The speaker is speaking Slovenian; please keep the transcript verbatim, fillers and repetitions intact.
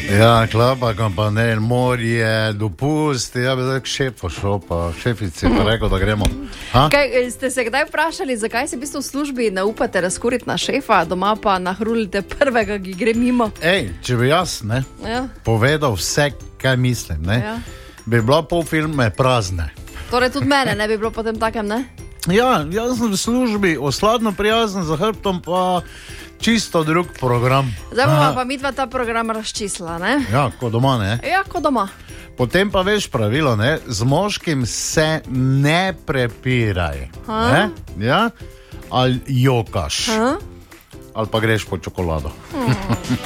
Ja, klapa, kompanjer, morje, dopust, ja bi zdaj k šefu šel, pa šefici pa rekel, da gremo. Kaj, ste se kdaj vprašali, zakaj se v bistvu v službi ne upate razkuriti na šefa, doma pa nahrulite prvega, ki gre mimo? Ej, če bi jaz, ne, ja. povedal vse, kaj mislim, ne, ja. bi bila pol filme prazne. Torej tudi mene ne bi bilo potem takem, ne? Ja, jaz sem v službi, osladno prijazen, za hrbtom pa čisto drug program. Zdaj bomo pa midva ta program razčisla, ne? Ja, kot doma, ne? Ja, kot doma. Potem pa veš pravilo, ne? Z moškim se ne prepiraj. Ne? Ja? Ali jokaš. Ha? Ali pa greš po čokolado. Hmm.